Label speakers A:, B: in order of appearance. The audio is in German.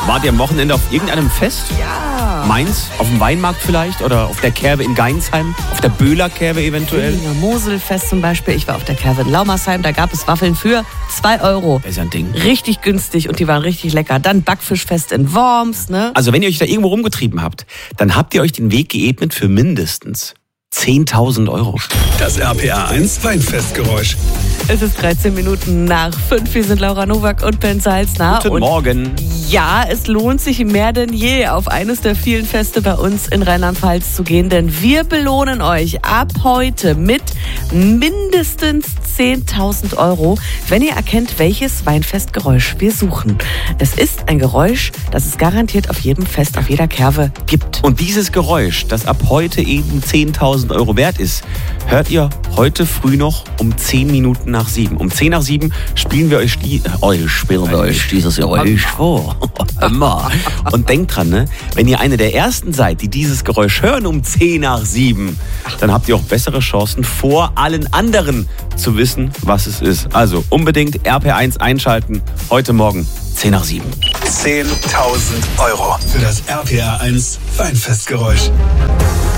A: Wart ihr am Wochenende auf irgendeinem Fest?
B: Ja.
A: Mainz? Auf dem Weinmarkt vielleicht? Oder auf der Kerbe in Geinsheim? Auf der Böhler Kerbe eventuell?
B: Villingen Moselfest zum Beispiel. Ich war auf der Kerbe in Laumersheim. Da gab es Waffeln für 2 €.
A: Das ist ja ein Ding.
B: Richtig günstig und die waren richtig lecker. Dann Backfischfest in Worms, ne?
A: Also wenn ihr euch da irgendwo rumgetrieben habt, dann habt ihr euch den Weg geebnet für mindestens 10.000 €.
C: Das RPA1 Weinfestgeräusch.
B: Es ist 13 Minuten nach 5. Wir sind Laura Nowak und Ben Salzner.
A: Guten Morgen.
B: Ja, es lohnt sich mehr denn je, auf eines der vielen Feste bei uns in Rheinland-Pfalz zu gehen, denn wir belohnen euch ab heute mit mindestens 10.000 €, wenn ihr erkennt, welches Weinfestgeräusch wir suchen. Es ist ein Geräusch, das es garantiert auf jedem Fest, auf jeder Kerbe gibt.
A: Und dieses Geräusch, das ab heute eben 10.000 € wert ist, hört ihr heute früh noch um 10 Minuten nach 7. Um 10 nach 7 spielen wir euch dieses Geräusch vor. Immer. Und denkt dran, ne? Wenn ihr eine der ersten seid, die dieses Geräusch hören um 10 nach 7, dann habt ihr auch bessere Chancen, vor allen anderen zu wissen, was es ist. Also unbedingt RP1 einschalten, heute Morgen 10 nach 7.
C: 10.000 € für das RPA1 Weinfestgeräusch.